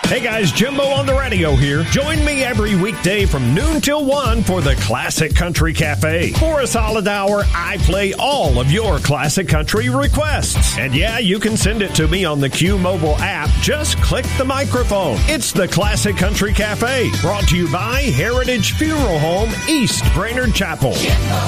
Hey guys, Jimbo on the radio here. Join me every weekday from noon till 1 for the Classic Country Cafe. For a solid hour, I play all of your classic country requests. And yeah, you can send it to me on the Q Mobile app. Just click the microphone. It's the Classic Country Cafe, brought to you by Heritage Funeral Home, East Brainerd Chapel. Jimbo.